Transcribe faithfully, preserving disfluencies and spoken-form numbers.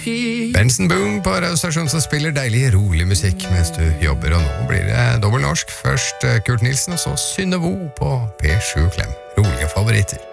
Benson Boone på radiostasjonen som spiller deilig, rolig musikk mens du jobber, og nå blir det dobbelt norsk. Først Kurt Nilsen, og så Synne Vo på P sju Klem. Rolige favoritter.